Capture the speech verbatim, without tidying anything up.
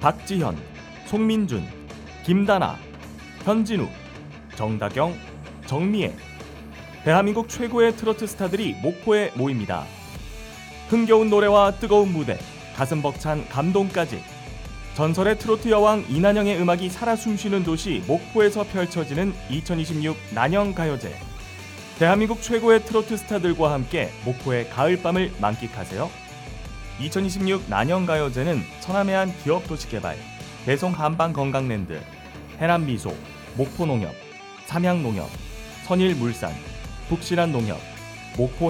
박지현, 송민준, 김다나, 현진우, 정다경, 정미애. 대한민국 최고의 트로트 스타들이 목포에 모입니다. 흥겨운 노래와 뜨거운 무대, 가슴 벅찬 감동까지. 전설의 트로트 여왕 이난영의 음악이 살아 숨쉬는 도시 목포에서 펼쳐지는 이천이십육 난영가요제. 대한민국 최고의 트로트 스타들과 함께 목포의 가을밤을 만끽하세요. 이천이십육 난영가요제는 천안해안 기업도시개발, 대송한방건강랜드, 해남미소, 목포농협, 삼양농협, 선일물산, 북신한농협, 목포